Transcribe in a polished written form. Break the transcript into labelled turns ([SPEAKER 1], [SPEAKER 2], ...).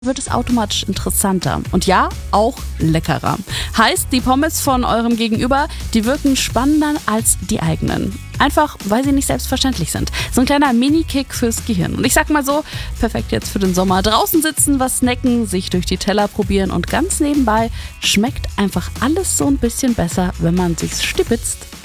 [SPEAKER 1] wird es automatisch interessanter und ja, auch leckerer. Heißt, die Pommes von eurem Gegenüber, die wirken spannender als die eigenen. Einfach, weil sie nicht selbstverständlich sind. So ein kleiner Mini-Kick fürs Gehirn. Und ich sag mal so, perfekt jetzt für den Sommer. Draußen sitzen, was snacken, sich durch die Teller probieren und ganz nebenbei schmeckt einfach alles so ein bisschen besser, wenn man sich's stibitzt.